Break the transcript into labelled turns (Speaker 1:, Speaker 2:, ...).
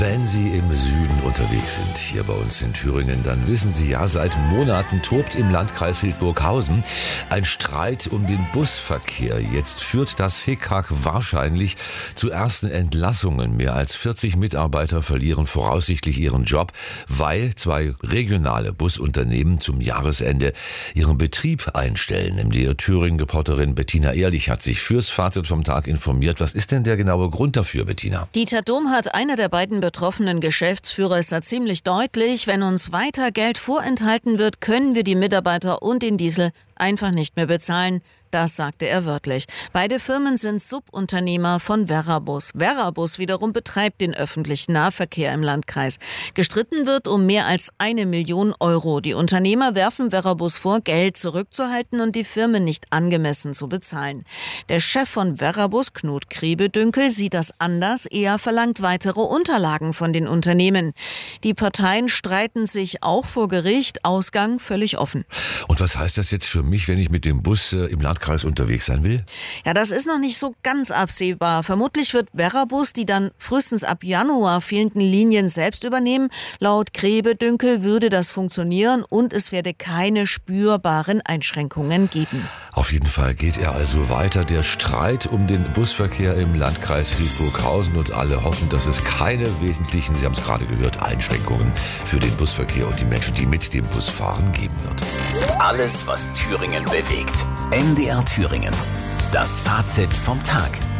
Speaker 1: Wenn Sie im Süden unterwegs sind, hier bei uns in Thüringen, dann wissen Sie ja, seit Monaten tobt im Landkreis Hildburghausen ein Streit um den Busverkehr. Jetzt führt das Hickhack wahrscheinlich zu ersten Entlassungen. Mehr als 40 Mitarbeiter verlieren voraussichtlich ihren Job, weil 2 regionale Busunternehmen zum Jahresende ihren Betrieb einstellen. MDR Thüringen-Reporterin Bettina Ehrlich hat sich fürs Fazit vom Tag informiert. Was ist denn der genaue Grund dafür, Bettina?
Speaker 2: Dieter Domhardt, einer der beiden betroffenen Geschäftsführer, ist da ziemlich deutlich: Wenn uns weiter Geld vorenthalten wird, können wir die Mitarbeiter und den Diesel einfach nicht mehr bezahlen. Das sagte er wörtlich. Beide Firmen sind Subunternehmer von Verrabus. Verrabus wiederum betreibt den öffentlichen Nahverkehr im Landkreis. Gestritten wird um mehr als 1 Million Euro. Die Unternehmer werfen Verrabus vor, Geld zurückzuhalten und die Firmen nicht angemessen zu bezahlen. Der Chef von Verrabus, Knut Krebedünkel, sieht das anders. Er verlangt weitere Unterlagen von den Unternehmen. Die Parteien streiten sich auch vor Gericht. Ausgang völlig offen.
Speaker 1: Und was heißt das jetzt für mich, wenn ich mit dem Bus im Landkreis unterwegs sein will?
Speaker 2: Ja, das ist noch nicht so ganz absehbar. Vermutlich wird Verrabus die dann frühestens ab Januar fehlenden Linien selbst übernehmen. Laut Krebedünkel würde das funktionieren und es werde keine spürbaren Einschränkungen geben.
Speaker 1: Auf jeden Fall geht er also weiter. Der Streit um den Busverkehr im Landkreis Hildburghausen, und alle hoffen, dass es keine wesentlichen, Sie haben es gerade gehört, Einschränkungen für den Busverkehr und die Menschen, die mit dem Bus fahren, geben wird.
Speaker 3: Alles, was Thüringen bewegt. MDR Thüringen. Das Fazit vom Tag.